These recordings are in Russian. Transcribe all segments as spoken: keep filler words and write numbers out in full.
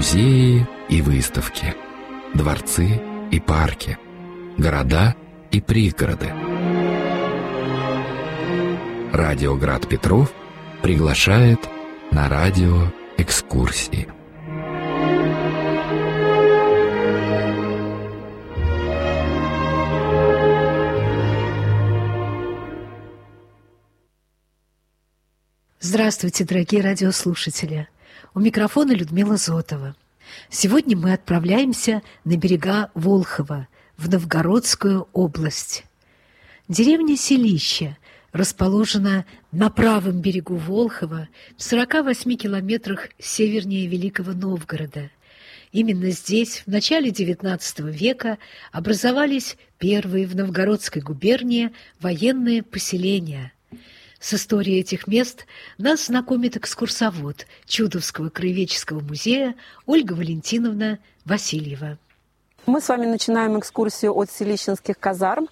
Музеи и выставки, дворцы и парки, города и пригороды. Радио Град Петров приглашает на радиоэкскурсии. Здравствуйте, дорогие радиослушатели! У микрофона Людмила Зотова. Сегодня мы отправляемся на берега Волхова, в Новгородскую область. Деревня Селище расположена на правом берегу Волхова, в сорока восьми километрах севернее Великого Новгорода. Именно здесь в начале девятнадцатого века образовались первые в Новгородской губернии военные поселения. С историей этих мест нас знакомит экскурсовод Чудовского краеведческого музея Ольга Валентиновна Васильева. Мы с вами начинаем экскурсию от Селищенских казарм.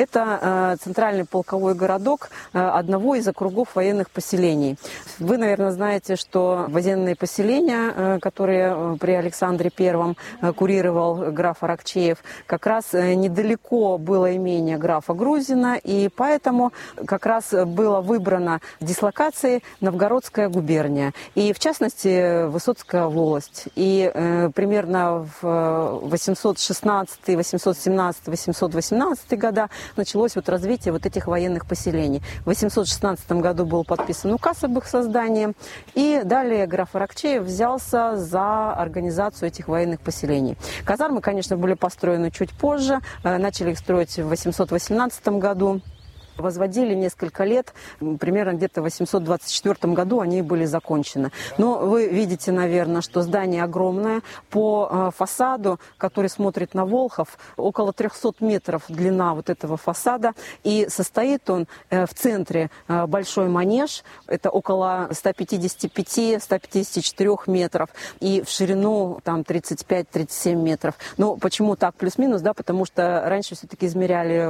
Это э, центральный полковой городок э, одного из округов военных поселений. Вы, наверное, знаете, что военные поселения, э, которые э, при Александре Первом э, курировал граф Аракчеев, как раз э, недалеко было имение графа Грузина, и поэтому как раз было выбрано дислокацией Новгородская губерния, и в частности Высоцкая волость. И э, примерно в восемьсот шестнадцатый, восемьсот семнадцатый, восемьсот восемнадцатый года началось вот развитие вот этих военных поселений. В восемьсот шестнадцатом году был подписан указ об их создании, и далее граф Аракчеев взялся за организацию этих военных поселений. Казармы, конечно, были построены чуть позже, начали их строить в восемьсот восемнадцатом году. Возводили несколько лет, примерно где-то в восемьсот двадцать четвёртом году они были закончены. Но вы видите, наверное, что здание огромное. По фасаду, который смотрит на Волхов, около трехсот метров длина вот этого фасада. И состоит он в центре большой манеж, это около ста пятидесяти пяти — ста пятидесяти четырёх метров. И в ширину там тридцать пять — тридцать семь метров. Но почему так плюс-минус? Да, потому что раньше все-таки измеряли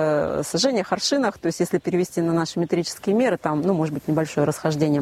в сажениях, аршинах. То есть, если перевести на наши метрические меры, там, ну, может быть, небольшое расхождение.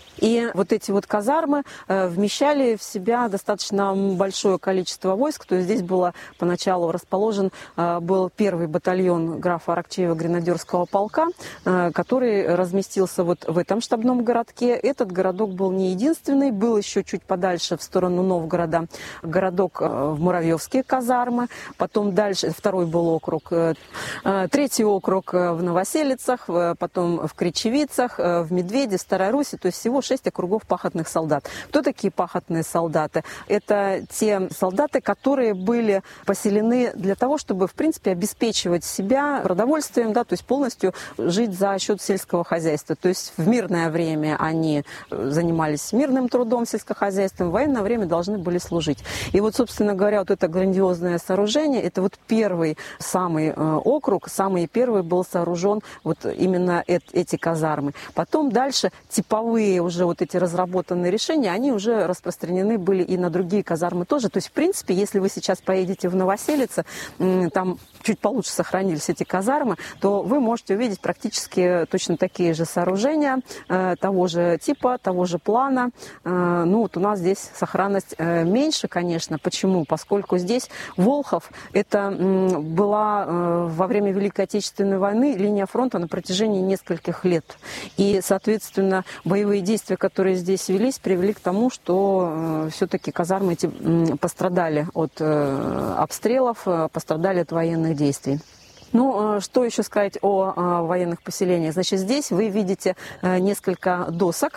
И вот эти вот казармы э, вмещали в себя достаточно большое количество войск. То есть здесь было поначалу расположен э, был первый батальон графа Аракчеева гренадерского полка, э, который разместился вот в этом штабном городке. Этот городок был не единственный, был еще чуть подальше в сторону Новгорода городок э, в Муравьевские казармы, потом дальше второй был округ, э, э, третий округ э, в Новоселицах, э, потом в Кричевицах, э, в Медведе, в Старой Руси, то есть всего шесть округов пахотных солдат. Кто такие пахотные солдаты? Это те солдаты, которые были поселены для того, чтобы, в принципе, обеспечивать себя продовольствием, да, то есть полностью жить за счет сельского хозяйства. То есть в мирное время они занимались мирным трудом, сельскохозяйством, в военное время должны были служить. И вот, собственно говоря, вот это грандиозное сооружение, это вот первый самый э, округ, самый первый был сооружен вот именно э- эти казармы. Потом дальше типовые уже Уже вот эти разработанные решения, они уже распространены были и на другие казармы тоже. То есть, в принципе, если вы сейчас поедете в Новоселице, там чуть получше сохранились эти казармы, то вы можете увидеть практически точно такие же сооружения, э, того же типа, того же плана. Э, ну, вот у нас здесь сохранность э, меньше, конечно. Почему? Поскольку здесь Волхов, это э, была э, во время Великой Отечественной войны линия фронта на протяжении нескольких лет. И, соответственно, боевые действия, которые здесь велись, привели к тому, что э, все-таки казармы эти э, пострадали от э, обстрелов, э, пострадали от военных действий. Ну, что еще сказать о, о военных поселениях? Значит, здесь вы видите э, несколько досок.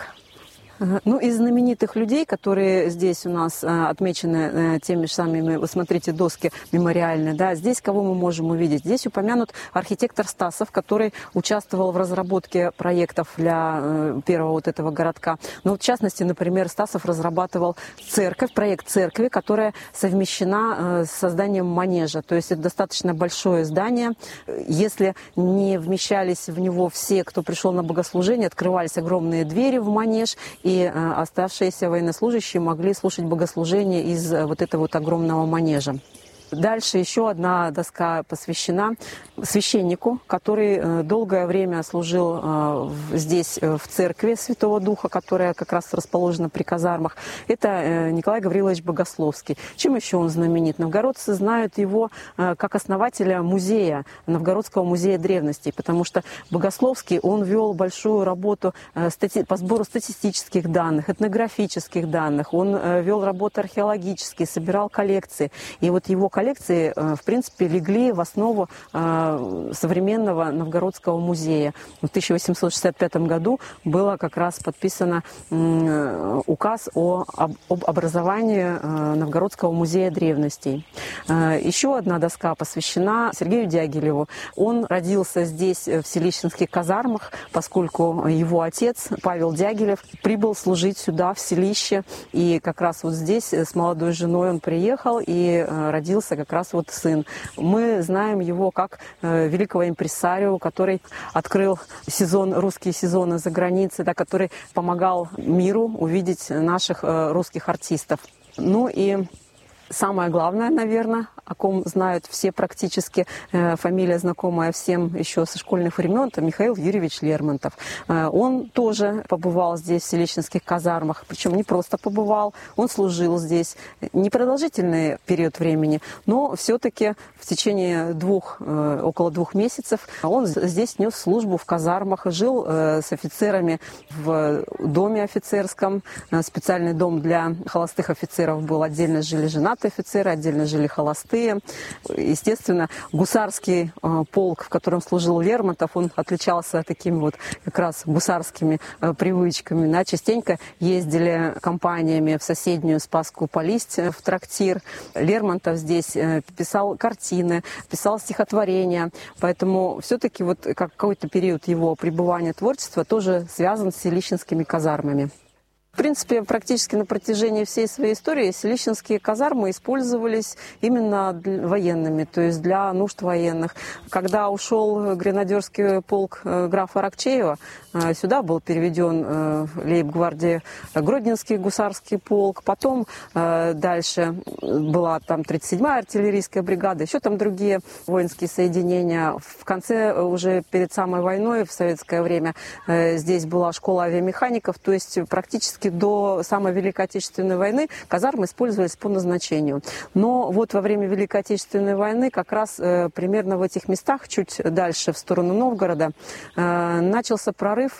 Ну, из знаменитых людей, которые здесь у нас а, отмечены а, теми же самыми, вы смотрите, доски мемориальные, да, здесь кого мы можем увидеть? Здесь упомянут архитектор Стасов, который участвовал в разработке проектов для а, первого вот этого городка. Ну, в частности, например, Стасов разрабатывал церковь, проект церкви, которая совмещена а, с созданием манежа. То есть это достаточно большое здание. Если не вмещались в него все, кто пришел на богослужение, открывались огромные двери в манеж, и оставшиеся военнослужащие могли слушать богослужение из вот этого вот огромного манежа. Дальше еще одна доска посвящена священнику, который долгое время служил здесь, в церкви Святого Духа, которая как раз расположена при казармах. Это Николай Гаврилович Богословский. Чем еще он знаменит? Новгородцы знают его как основателя музея, Новгородского музея древностей, потому что Богословский, он вел большую работу по сбору статистических данных, этнографических данных, он вел работы археологические, собирал коллекции. И вот его коллекции, в принципе, легли в основу современного Новгородского музея. В тысяча восемьсот шестьдесят пятом году было как раз подписано указ о, об образовании Новгородского музея древностей. Еще одна доска посвящена Сергею Дягилеву. Он родился здесь, в Селищенских казармах, поскольку его отец, Павел Дягилев, прибыл служить сюда, в селище. И как раз вот здесь с молодой женой он приехал, и родился как раз вот сын. Мы знаем его как э, великого импресарио, который открыл сезон, русские сезоны за границей, да, который помогал миру увидеть наших э, русских артистов. Ну и самое главное, наверное, о ком знают все практически, э, фамилия знакомая всем еще со школьных времен, это Михаил Юрьевич Лермонтов. Э, он тоже побывал здесь, в Селищенских казармах, причем не просто побывал, он служил здесь непродолжительный период времени, но все-таки в течение двух, э, около двух месяцев он здесь нес службу в казармах, жил э, с офицерами в доме офицерском, э, специальный дом для холостых офицеров был, отдельно жили женатые офицеры, отдельно жили холостые. Естественно, гусарский э, полк, в котором служил Лермонтов, он отличался такими вот как раз гусарскими э, привычками. Да, частенько ездили компаниями в соседнюю Спасскую Полисть, э, в трактир. Лермонтов здесь э, писал картины, писал стихотворения. Поэтому все-таки вот какой-то период его пребывания творчества тоже связан с Селищенскими казармами. В принципе, практически на протяжении всей своей истории Селищенские казармы использовались именно для военными, то есть для нужд военных. Когда ушел гренадерский полк графа Аракчеева, сюда был переведен лейб-гвардии Гродненский гусарский полк, потом дальше была там тридцать седьмая артиллерийская бригада, еще там другие воинские соединения. В конце, уже перед самой войной, в советское время, здесь была школа авиамехаников, то есть практически до самой Великой Отечественной войны казармы использовались по назначению. Но вот во время Великой Отечественной войны как раз э, примерно в этих местах, чуть дальше в сторону Новгорода, э, начался прорыв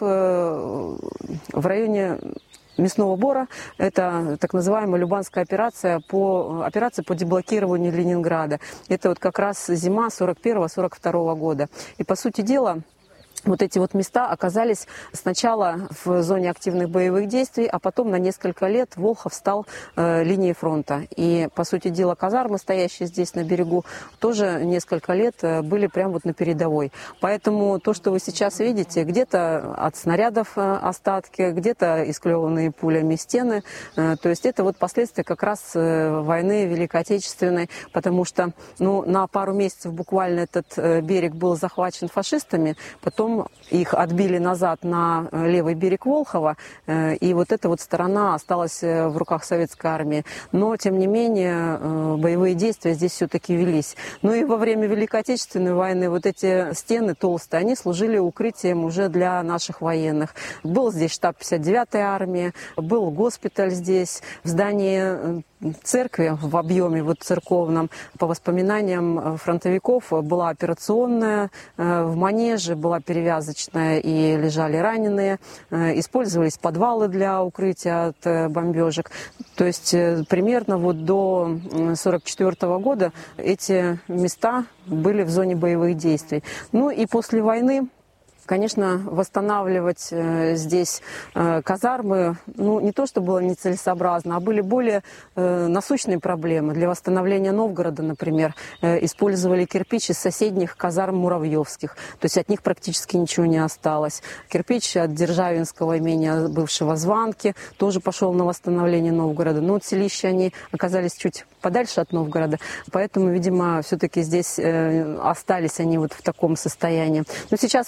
э, в районе Мясного Бора. Это так называемая Любанская операция по, операция по деблокированию Ленинграда. Это вот как раз зима сорок первого — сорок второго года. И, по сути дела, вот эти вот места оказались сначала в зоне активных боевых действий, а потом на несколько лет Волхов стал э, линией фронта. И, по сути дела, казармы, стоящие здесь на берегу, тоже несколько лет были прямо вот на передовой. Поэтому то, что вы сейчас видите, где-то от снарядов остатки, где-то исклеванные пулями стены, э, то есть это вот последствия как раз э, войны Великой Отечественной, потому что ну, на пару месяцев буквально этот э, берег был захвачен фашистами, потом их отбили назад на левый берег Волхова, и вот эта вот сторона осталась в руках советской армии. Но, тем не менее, боевые действия здесь все-таки велись. Ну и во время Великой Отечественной войны вот эти стены толстые, они служили укрытием уже для наших военных. Был здесь штаб пятьдесят девятой армии, был госпиталь здесь, в здании церкви в объеме вот церковном, по воспоминаниям фронтовиков, была операционная, в манеже была перевязочная и лежали раненые, использовались подвалы для укрытия от бомбежек. То есть примерно вот до сорок четвёртого года эти места были в зоне боевых действий. Ну и после войны, конечно, восстанавливать э, здесь э, казармы, ну, не то, что было нецелесообразно, а были более э, насущные проблемы. Для восстановления Новгорода, например, э, использовали кирпич из соседних казарм муравьевских. То есть от них практически ничего не осталось. Кирпич от Державинского имения бывшего Званки тоже пошел на восстановление Новгорода. Но вот селища, они оказались чуть подальше от Новгорода, поэтому, видимо, все-таки здесь э, остались они вот в таком состоянии. Но сейчас, конечно,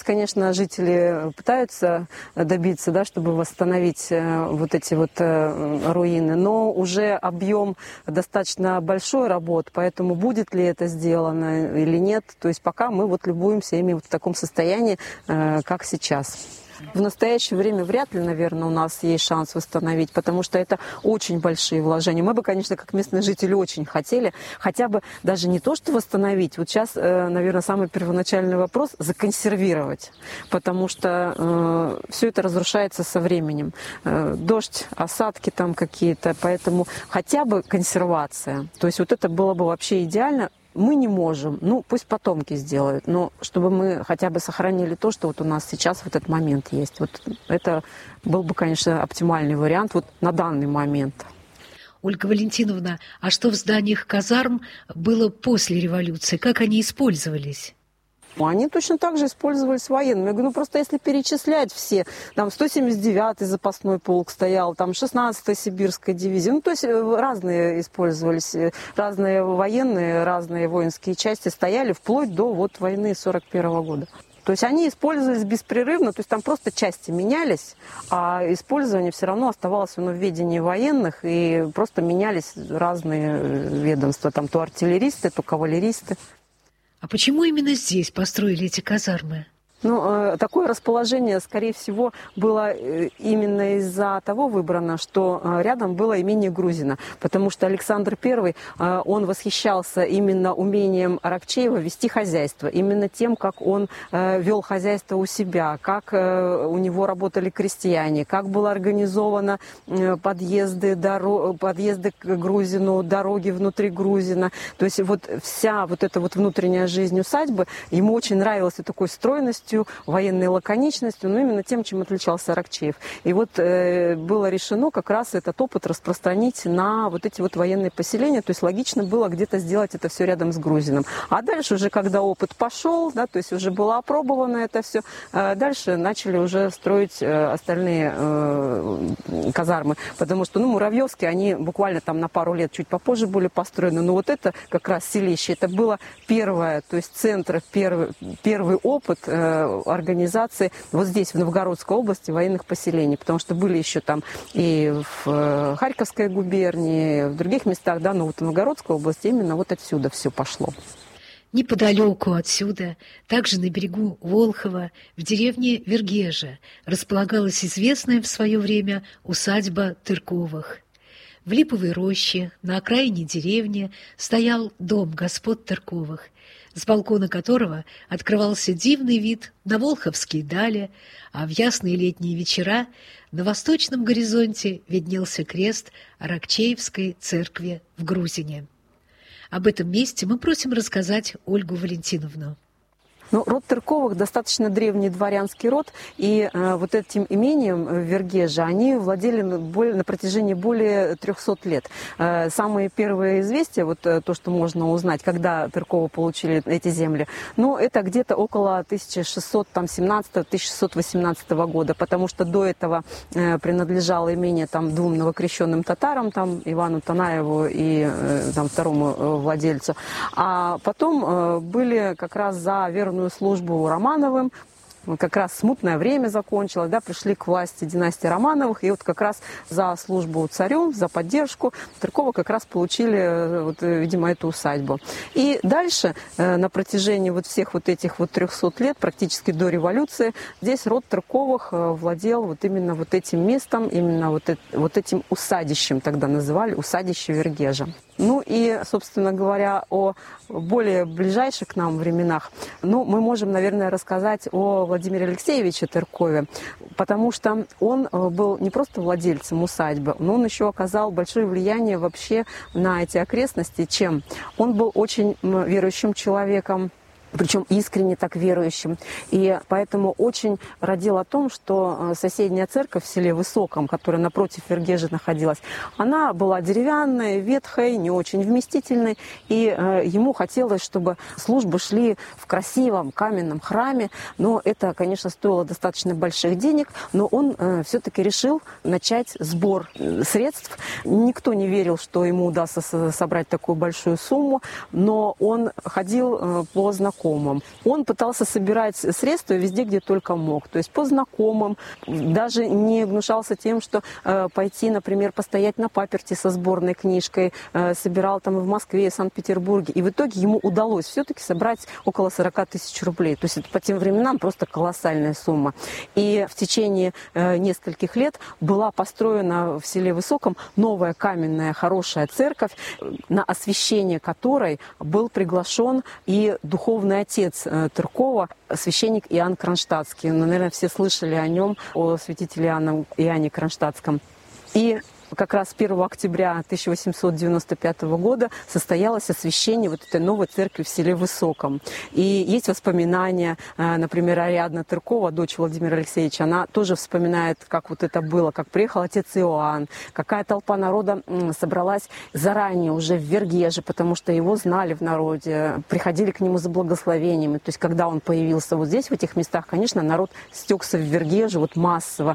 конечно, жители пытаются добиться, да, чтобы восстановить вот эти вот руины, но уже объем достаточно большой работ, поэтому будет ли это сделано или нет, то есть пока мы вот любуемся ими вот в таком состоянии, как сейчас. В настоящее время вряд ли, наверное, у нас есть шанс восстановить, потому что это очень большие вложения. Мы бы, конечно, как местные жители очень хотели хотя бы даже не то, что восстановить. Вот сейчас, наверное, самый первоначальный вопрос – законсервировать, потому что э, все это разрушается со временем. Э, дождь, осадки там какие-то, поэтому хотя бы консервация. То есть вот это было бы вообще идеально. Мы не можем, ну пусть потомки сделают, но чтобы мы хотя бы сохранили то, что вот у нас сейчас в этот момент есть. Вот это был бы, конечно, оптимальный вариант вот на данный момент. Ольга Валентиновна, а что в зданиях казарм было после революции? Как они использовались? Они точно так же использовались военными. Я говорю, ну просто если перечислять все, там сто семьдесят девятый запасной полк стоял, там шестнадцатая сибирская дивизия, ну то есть разные использовались, разные военные, разные воинские части стояли вплоть до вот войны сорок первого года. То есть они использовались беспрерывно, то есть там просто части менялись, а использование все равно оставалось ну, в ведении военных, и просто менялись разные ведомства, там то артиллеристы, то кавалеристы. А почему именно здесь построили эти казармы? Ну, такое расположение, скорее всего, было именно из-за того выбрано, что рядом было имение Грузина, потому что Александр Первый, он восхищался именно умением Аракчеева вести хозяйство, именно тем, как он вел хозяйство у себя, как у него работали крестьяне, как было организовано подъезды, дорог, подъезды к Грузину, дороги внутри Грузина. То есть вот вся вот эта вот внутренняя жизнь усадьбы, ему очень нравилась такой стройностью, военной лаконичностью, но именно тем, чем отличался Аракчеев. И вот э, было решено как раз этот опыт распространить на вот эти вот военные поселения, то есть логично было где-то сделать это все рядом с Грузином. А дальше уже, когда опыт пошел, да, то есть уже было опробовано это все, э, дальше начали уже строить э, остальные э, казармы, потому что, ну, Муравьевские, они буквально там на пару лет чуть попозже были построены, но вот это как раз селище, это было первое, то есть центр, первый, первый опыт э, организации вот здесь, в Новгородской области, военных поселений, потому что были еще там и в Харьковской губернии, в других местах, да, но вот в Новгородской области именно вот отсюда все пошло. Неподалеку отсюда, также на берегу Волхова, в деревне Вергежа, располагалась известная в свое время усадьба Тырковых. В липовой роще на окраине деревни стоял дом господ Тырковых, с балкона которого открывался дивный вид на волховские дали, а в ясные летние вечера на восточном горизонте виднелся крест Аракчеевской церкви в Грузине. Об этом месте мы просим рассказать Ольгу Валентиновну. Ну, род Тырковых достаточно древний дворянский род, и э, вот этим имением в Вергеже они владели на, более, на протяжении более трехсот лет. Э, самые первые известия, вот э, то, что можно узнать, когда Тырковы получили эти земли, ну, это где-то около тысяча шестьсот семнадцатого — тысяча шестьсот восемнадцатого года, потому что до этого э, принадлежало имение там двум новокрещенным татарам, там Ивану Танаеву и э, там, второму э, владельцу, а потом э, были как раз за верную службу Романовым, как раз смутное время закончилось, да, пришли к власти династии Романовых, и вот как раз за службу царю, за поддержку Тырковы как раз получили, вот, видимо, эту усадьбу. И дальше, на протяжении вот всех вот этих вот трехсот лет, практически до революции, здесь род Тырковых владел вот именно вот этим местом, именно вот, это, вот этим усадищем тогда называли, усадище Вергежа. Ну и, собственно говоря, о более ближайших к нам временах, ну, мы можем, наверное, рассказать о Владимире Алексеевиче Тыркове, потому что он был не просто владельцем усадьбы, но он еще оказал большое влияние вообще на эти окрестности. Чем? Он был очень верующим человеком, причем искренне так верующим. И поэтому очень родил о том, что соседняя церковь в селе Высоком, которая напротив Вергежа находилась, она была деревянная, ветхой, не очень вместительной. И э, ему хотелось, чтобы службы шли в красивом каменном храме. Но это, конечно, стоило достаточно больших денег. Но он э, все-таки решил начать сбор средств. Никто не верил, что ему удастся собрать такую большую сумму. Но он ходил э, по знакомым знакомым. Он пытался собирать средства везде, где только мог. То есть по знакомым. Даже не гнушался тем, что э, пойти, например, постоять на паперти со сборной книжкой. Э, собирал там и в Москве, и в Санкт-Петербурге. И в итоге ему удалось все-таки собрать около сорок тысяч рублей. То есть это по тем временам просто колоссальная сумма. И в течение э, нескольких лет была построена в селе Высоком новая каменная хорошая церковь, на освящение которой был приглашен и духовный отец э, Тыркова, священник Иоанн Кронштадтский. Ну, наверное, все слышали о нем, о святителе Иоанне, Иоанне Кронштадтском. И как раз первого октября тысяча восемьсот девяносто пятого года состоялось освящение вот этой новой церкви в селе Высоком. И есть воспоминания, например, Ариадна Тыркова, дочь Владимира Алексеевича, она тоже вспоминает, как вот это было, как приехал отец Иоанн, какая толпа народа собралась заранее уже в Вергеже, потому что его знали в народе, приходили к нему за благословениями. То есть когда он появился вот здесь, в этих местах, конечно, народ стекся в Вергеже вот массово.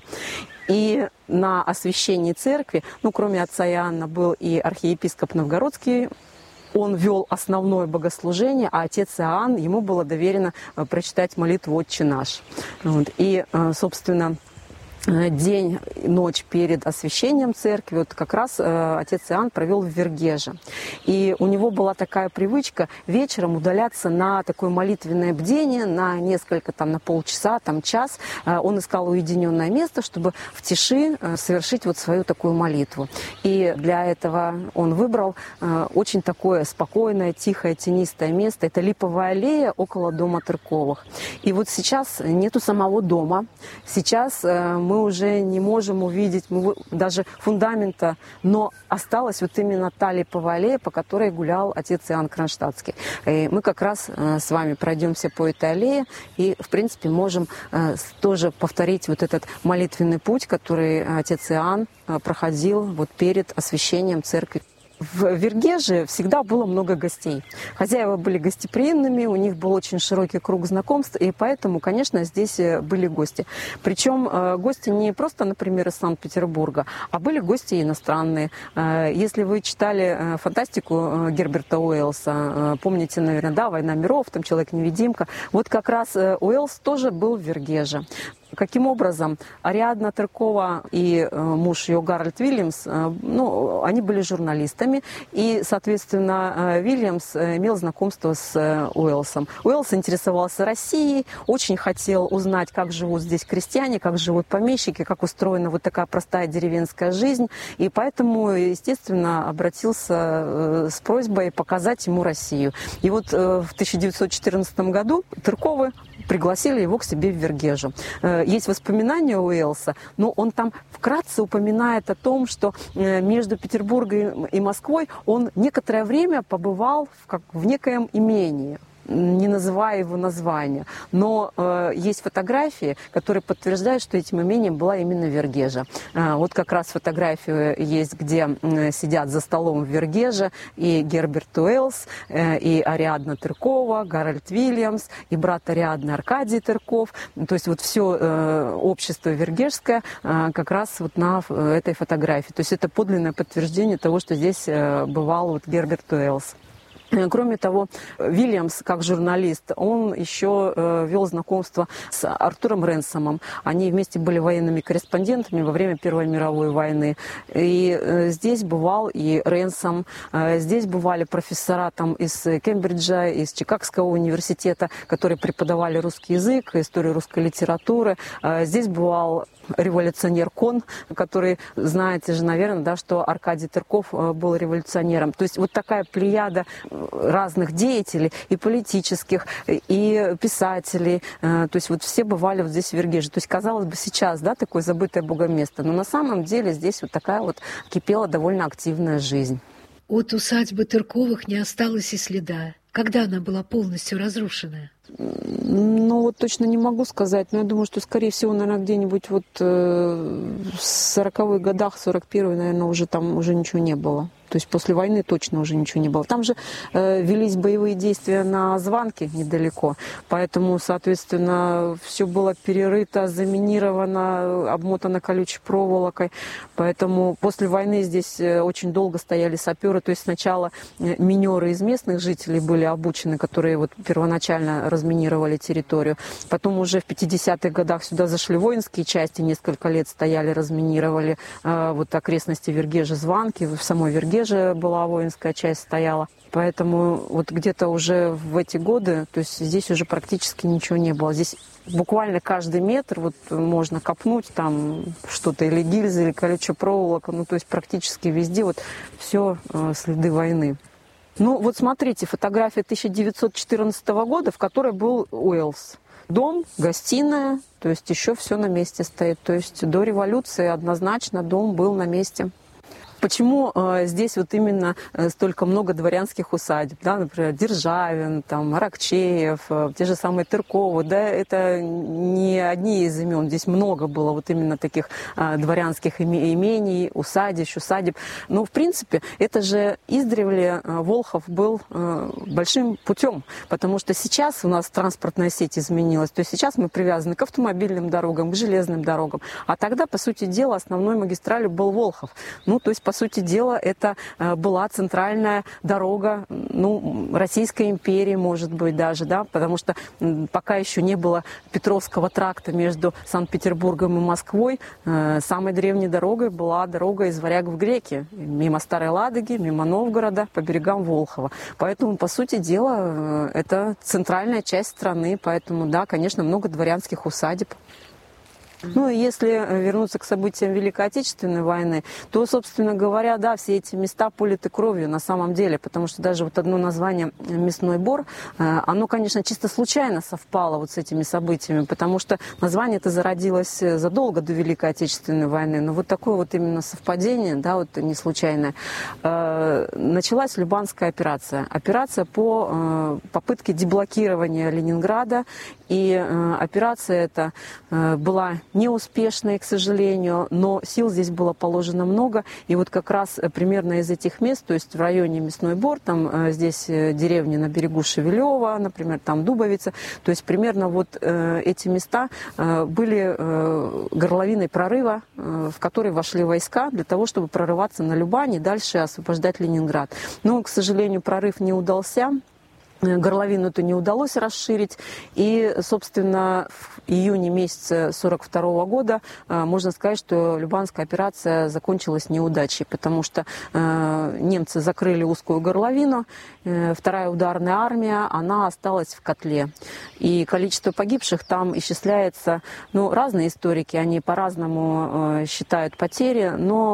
И на освящении церкви, ну, кроме отца Иоанна, был и архиепископ Новгородский. Он вел основное богослужение, а отец Иоанн, ему было доверено прочитать молитву «Отче наш». Вот. И, собственно, день, ночь перед освящением церкви, вот как раз э, отец Иоанн провел в Вергеже. И у него была такая привычка вечером удаляться на такое молитвенное бдение, на несколько, там, на полчаса, там, час. Э, он искал уединенное место, чтобы в тиши э, совершить вот свою такую молитву. И для этого он выбрал э, очень такое спокойное, тихое, тенистое место. Это Липовая аллея около дома Тырковых. И вот сейчас нету самого дома. Сейчас э, мы Мы уже не можем увидеть мы, даже фундамента, но осталась вот именно та Липовая аллея, по которой гулял отец Иоанн Кронштадтский. И мы как раз э, с вами пройдемся по этой аллее и, в принципе, можем э, тоже повторить вот этот молитвенный путь, который отец Иоанн э, проходил вот перед освящением церкви. В Вергеже всегда было много гостей. Хозяева были гостеприимными, у них был очень широкий круг знакомств, и поэтому, конечно, здесь были гости. Причем гости не просто, например, из Санкт-Петербурга, а были гости иностранные. Если вы читали фантастику Герберта Уэллса, помните, наверное, да, «Война миров», там «Человек-невидимка», вот как раз Уэллс тоже был в Вергеже. Каким образом? Ариадна Тыркова и муж ее Гарольд Вильямс, ну, они были журналистами, и, соответственно, Вильямс имел знакомство с Уэллсом. Уэллс интересовался Россией, очень хотел узнать, как живут здесь крестьяне, как живут помещики, как устроена вот такая простая деревенская жизнь, и поэтому, естественно, обратился с просьбой показать ему Россию. И вот в тысяча девятьсот четырнадцатом году Тырковы пригласили его к себе в Вергежу. Есть воспоминания Уэллса, но он там вкратце упоминает о том, что между Петербургом и Москвой он некоторое время побывал в, как, в некоем имении, не называя его названия. Но э, есть фотографии, которые подтверждают, что этим имением была именно Вергежа. Э, вот как раз фотографии есть, где э, сидят за столом в Вергеже и Герберт Уэллс, э, и Ариадна Тыркова, Гарольд Вильямс, и брат Ариадны Аркадий Тырков. То есть вот все э, общество вергежское э, как раз вот на этой фотографии. То есть это подлинное подтверждение того, что здесь э, бывал вот Герберт Уэллс. Кроме того, Вильямс, как журналист, он еще э, вел знакомство с Артуром Ренсомом. Они вместе были военными корреспондентами во время Первой мировой войны. И э, здесь бывал и Ренсом, э, здесь бывали профессора там, из Кембриджа, из Чикагского университета, которые преподавали русский язык, историю русской литературы. Э, здесь бывал революционер Кон, который, знаете же, наверное, да, что Аркадий Тырков был революционером. То есть вот такая плеяда разных деятелей, и политических, и писателей. То есть вот все бывали вот здесь в Вергеже. То есть, казалось бы, сейчас, да, такое забытое Богом место, но на самом деле здесь вот такая вот кипела довольно активная жизнь. От усадьбы Тырковых не осталось и следа. Когда она была полностью разрушена? Ну, вот точно не могу сказать, но я думаю, что, скорее всего, наверное, где-нибудь вот э, в сороковых годах, сорок первый, наверное, уже там уже ничего не было. То есть после войны точно уже ничего не было. Там же э, велись боевые действия на Званке недалеко, поэтому, соответственно, все было перерыто, заминировано, обмотано колючей проволокой. Поэтому после войны здесь очень долго стояли саперы. То есть сначала минеры из местных жителей были обучены, которые вот первоначально разминировали территорию. Потом уже в пятидесятых годах сюда зашли воинские части, несколько лет стояли, разминировали э, вот окрестности Вергежа, Званки. В самой Вергеже была воинская часть, стояла. Поэтому вот где-то уже в эти годы, то есть здесь уже практически ничего не было. Здесь буквально каждый метр вот можно копнуть там что-то, или гильзы, или колючая проволока, ну то есть практически везде вот все э, следы войны. Ну вот смотрите, фотография тысяча девятьсот четырнадцатого года, в которой был Уэллс. Дом, гостиная, то есть еще все на месте стоит. То есть до революции однозначно дом был на месте. Почему э, здесь вот именно э, столько много дворянских усадеб, да, например, Державин, там, Аракчеев, э, те же самые Тырковы, да, это не одни из имен, здесь много было вот именно таких э, дворянских имений, усадищ, усадеб. Но, в принципе, это же издревле э, Волхов был э, большим путем, потому что сейчас у нас транспортная сеть изменилась, то есть сейчас мы привязаны к автомобильным дорогам, к железным дорогам, а тогда, по сути дела, основной магистралью был Волхов. Ну, то есть, по сути дела, это была центральная дорога, ну, Российской империи, может быть, даже, да, потому что пока еще не было Петровского тракта между Санкт-Петербургом и Москвой, самой древней дорогой была дорога из Варяг в Греки, мимо Старой Ладоги, мимо Новгорода, по берегам Волхова. Поэтому, по сути дела, это центральная часть страны, поэтому, да, конечно, много дворянских усадеб. Ну и если вернуться к событиям Великой Отечественной войны, то, собственно говоря, да, все эти места политы кровью на самом деле, потому что даже вот одно название «Мясной Бор», оно, конечно, чисто случайно совпало вот с этими событиями, потому что название это зародилось задолго до Великой Отечественной войны, но вот такое вот именно совпадение, да, вот не случайное. Началась Любанская операция. Операция по попытке деблокирования Ленинграда, и операция эта была неуспешной, к сожалению, но сил здесь было положено много. И вот как раз примерно из этих мест, то есть в районе Мясной Бор, там здесь деревни на берегу Шевелева, например, там Дубовица, то есть примерно вот эти места были горловиной прорыва, в который вошли войска для того, чтобы прорываться на Любань и дальше освобождать Ленинград. Но, к сожалению, прорыв не удался. Горловину-то не удалось расширить, и, собственно, в июне месяце сорок второго года можно сказать, что Любанская операция закончилась неудачей, потому что э, немцы закрыли узкую горловину, э, вторая ударная армия, она осталась в котле, и количество погибших там исчисляется, ну, разные историки, они по-разному э, считают потери,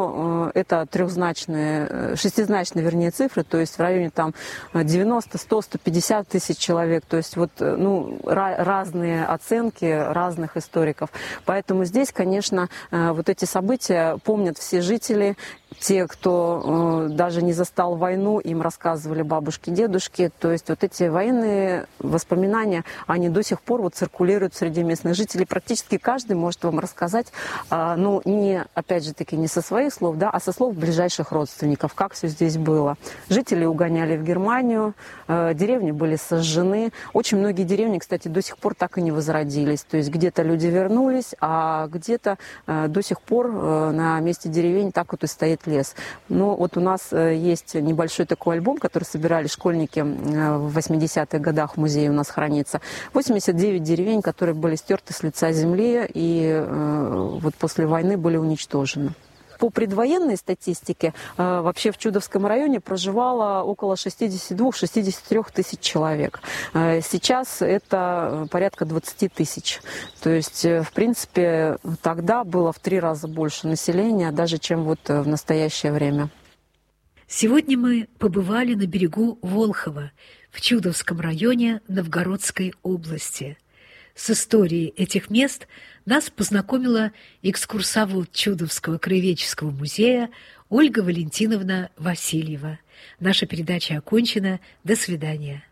но э, это трехзначные, шестизначные, вернее, цифры, то есть в районе там девяносто, сто, сто пятьдесят тысяч человек, то есть вот, ну, разные оценки разных историков. Поэтому здесь, конечно, вот эти события помнят все жители, те, кто э, даже не застал войну, им рассказывали бабушки, дедушки. То есть вот эти военные воспоминания, они до сих пор вот циркулируют среди местных жителей. Практически каждый может вам рассказать, э, ну, не, опять же таки, не со своих слов, да, а со слов ближайших родственников, как все здесь было. Жители угоняли в Германию, э, деревни были сожжены. Очень многие деревни, кстати, до сих пор так и не возродились. То есть где-то люди вернулись, а где-то э, до сих пор э, на месте деревень так вот и стоит лес. Но вот у нас есть небольшой такой альбом, который собирали школьники в восьмидесятых годах, в музее у нас хранится. восемьдесят девять деревень, которые были стерты с лица земли и вот после войны были уничтожены. По предвоенной статистике, вообще в Чудовском районе проживало около шестьдесят два — шестьдесят три тысяч человек. Сейчас это порядка двадцать тысяч. То есть, в принципе, тогда было в три раза больше населения, даже чем вот в настоящее время. Сегодня мы побывали на берегу Волхова в Чудовском районе Новгородской области. С историей этих мест нас познакомила экскурсовод Чудовского краеведческого музея Ольга Валентиновна Васильева. Наша передача окончена. До свидания.